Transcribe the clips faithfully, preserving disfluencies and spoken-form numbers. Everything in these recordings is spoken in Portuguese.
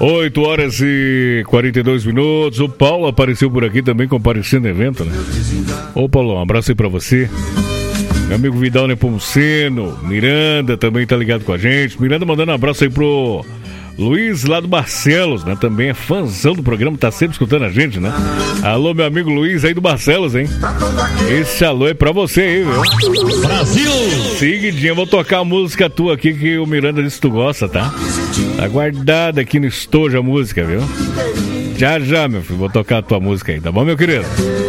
oito horas e quarenta e dois minutos. O Paulo apareceu por aqui também, comparecendo no evento, né? Ô Paulo, um abraço aí pra você. Meu amigo Vidal Nepomuceno, Miranda também tá ligado com a gente. Miranda mandando um abraço aí pro Luiz lá do Barcelos, né? Também é fãzão do programa, tá sempre escutando a gente, né? Alô, meu amigo Luiz aí do Barcelos, hein? Esse alô é pra você aí, viu? Brasil! Seguidinho, vou tocar a música tua aqui que o Miranda disse que tu gosta, tá? Tá guardada aqui no estojo a música, viu? Já, já, meu filho, vou tocar a tua música aí, tá bom, meu querido?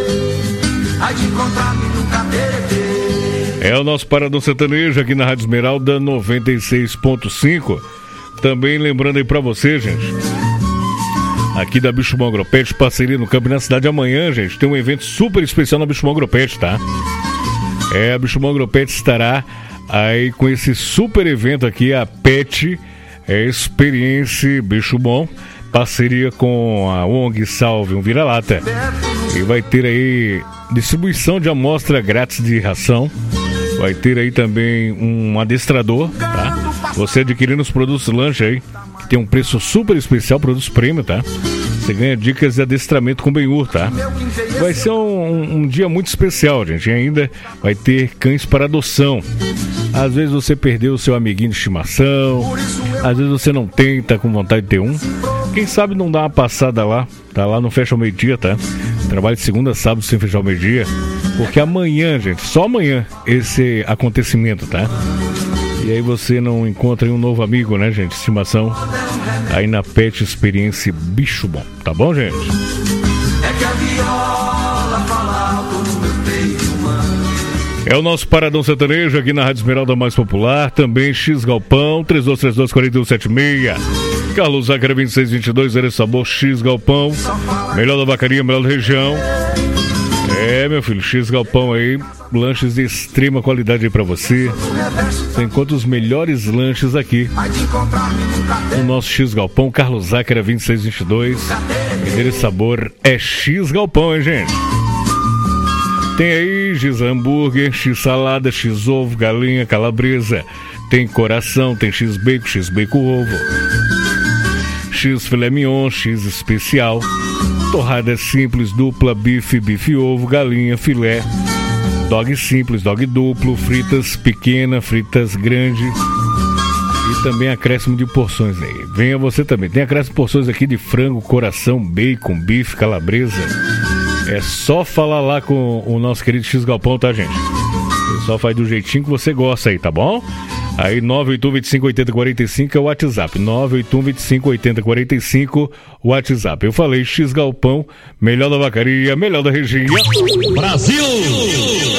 É o nosso Paradão Sertanejo aqui na Rádio Esmeralda noventa e seis ponto cinco. Também lembrando aí pra você, gente, aqui da Bicho Bom Agropet, parceria no Campo e na Cidade. Amanhã, gente, tem um evento super especial na Bicho Bom Agropet, tá? É, a Bicho Bom Agropet estará aí com esse super evento aqui, a Pet é, Experiência Bicho Bom, parceria com a O N G Salve um Vira-Lata. E vai ter aí distribuição de amostra grátis de ração. Vai ter aí também um adestrador, tá? Você adquirindo os produtos lanche aí, que tem um preço super especial, produtos premium, tá? Você ganha dicas de adestramento com Benhur, tá? Vai ser um, um dia muito especial, gente. E ainda vai ter cães para adoção. Às vezes você perdeu o seu amiguinho de estimação, às vezes você não tem, tá com vontade de ter um. Quem sabe não dá uma passada lá, tá lá, não fecha ao meio-dia, tá? Trabalho de segunda a sábado sem fechar ao meio-dia. Porque amanhã, gente, só amanhã, esse acontecimento, tá? E aí você não encontra um novo amigo, né, gente? Estimação aí na Pet Experiência Bicho Bom, tá bom, gente? É o nosso Paradão Sertanejo aqui na Rádio Esmeralda mais popular. Também X Galpão, três dois três dois, quatro um sete seis. Carlos Zácara vinte e seis vinte e dois, Zé Sabor, X Galpão. Melhor da vacaria, melhor da região. É, meu filho, X Galpão aí, lanches de extrema qualidade aí pra você. Você encontra os melhores lanches aqui no nosso X Galpão, Carlos Zácara vinte e seis vinte e dois. Melhor sabor é X Galpão, hein, gente? Tem aí X hambúrguer, X salada, X ovo, galinha, calabresa. Tem coração, tem X bacon, X bacon ovo. X filé mignon, X especial. Torrada simples, dupla, bife, bife ovo, galinha, filé. Dog simples, dog duplo, fritas pequena, fritas grande. E também acréscimo de porções aí. Venha você também. Tem acréscimo de porções aqui de frango, coração, bacon, bife, calabresa. É só falar lá com o nosso querido X Galpão, tá, gente? O pessoal faz do jeitinho que você gosta aí, tá bom? Aí nove oito um, vinte e cinco, oitenta, quarenta e cinco é o WhatsApp. nove oito um, vinte e cinco, oitenta, quarenta e cinco WhatsApp. Eu falei X Galpão, melhor da vacaria, melhor da região. Brasil!